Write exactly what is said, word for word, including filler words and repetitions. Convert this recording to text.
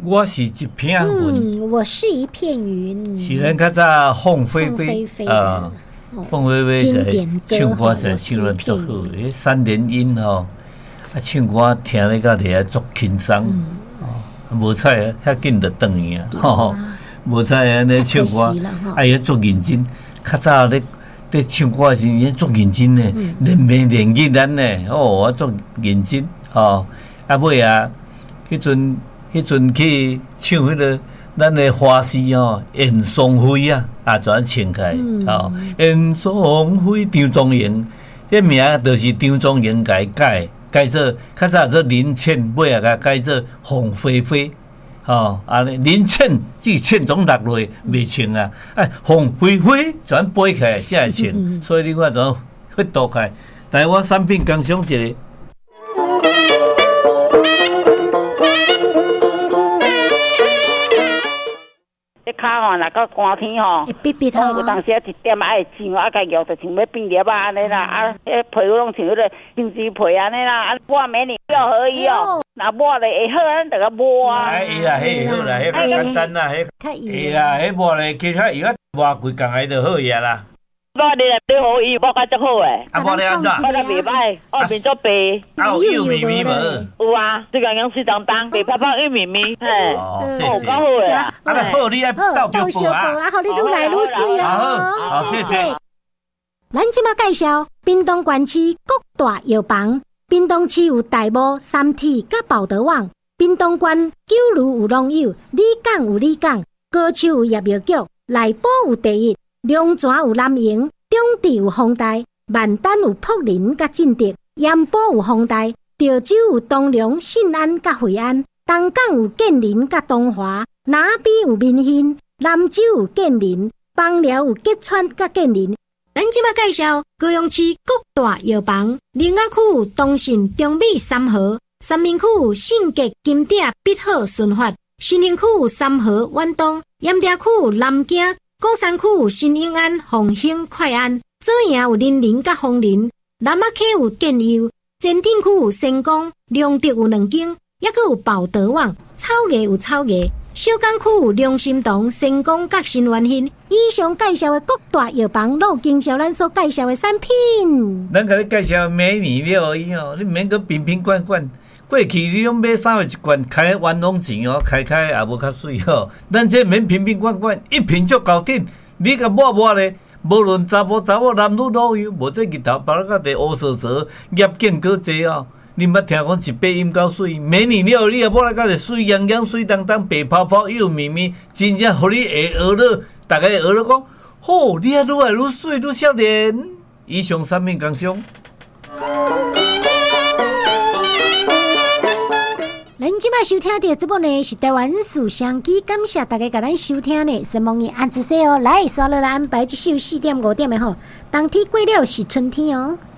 我是一片云， 嗯，我是一片云。 是咱较早凤飞凤飞飞飞啊，凤飞飞经典歌唱歌是唱得足好，迄三连音吼，啊唱歌听咧到底足轻松，无彩遐紧就转去啊，吼，无彩安尼唱歌，哎呀足认真，较早咧咧唱歌时阵足认真咧，连绵连日咱咧，哦，我足认真，吼，啊尾啊，迄阵。迄阵去唱迄个咱的花诗吼，燕双飞啊，啊全唱起来吼。燕双飞张宗英，迄名就是张宗英改改改做，较早做林倩，尾啊甲改做凤飞飞，吼安尼林倩至倩总落落袂唱啊，哎凤飞飞全飞起来才会唱，所以你看怎会倒开。台湾产品工商一个。 骹吼，若到寒天吼， 逼逼吼， 有当时啊一点爱唱，啊家药就像要变粒啊安尼啦，啊，迄皮拢像迄个金枝皮安尼啦，啊，抹美女料而已哦，若抹咧会好，咱就甲抹啊。 哎，伊啦，迄好啦，迄较简单啦，迄会啦，迄抹咧其他伊较抹几工下就好呀啦。 我你来对好伊，抹甲足好诶。 啊，抹咧安怎？ 抹咧袂歹，我变做白。 啊，有幼咪咪无？ 有啊，这个用水当当，白泡泡玉米米，嘿， 哦，谢谢。 够好诶。 啊，那好，你爱倒小报啊， 好，你愈来愈水哦。好，谢谢。 咱即马介绍屏东县市各大药房。屏东市有大埔、三体、甲宝德旺；屏东县九如有农友，里港有里港，高手有业药局，内埔有第一。龙泉有南营，中地有丰台，万丹有福林甲进德，盐埔有丰台，潮州有东龙、信安甲惠安，东港有建林甲东华，南边有民兴，南州有建林，枋寮有吉川甲建林。咱即马介绍高雄市各大药房：林雅区有东信、中美、三和；三明区有信格、金鼎、必好、顺发；新兴区有三和、远东；盐埕区有南京。高山区有新永安、凤兴、快安；左营有林林甲枫林；南仔溪有建佑；前镇区有成功；良德有两间，还佫有宝德旺；草nghệ有草nghệ；小港区有良心堂、成功甲新元兴。以上介绍的各大药房，都经销咱所介绍的产品。 咱甲你介绍美女了而已哦，你毋免阁瓶瓶罐罐。过去你拢买三月一罐，开冤枉钱哦，开开也无较水哦。咱这免瓶瓶罐罐，一瓶就搞定。你甲抹抹咧，无论查某查某、男女老幼，无这日头包了个地乌色泽，业景搁济哦。你捌听讲一杯饮够水，美女了，你也抹来个个水洋洋、水当当、白泡泡、又绵绵，真正互你会学了，大家会学了讲，吼、哦，你啊愈来愈水愈少年。以上产品工商。 咱即摆收听到的节目呢是台湾事相机，感谢大家甲咱收听呢。希望你按一说哦，来刷落来安排一首四点五点的吼，冬天过了是春天哦。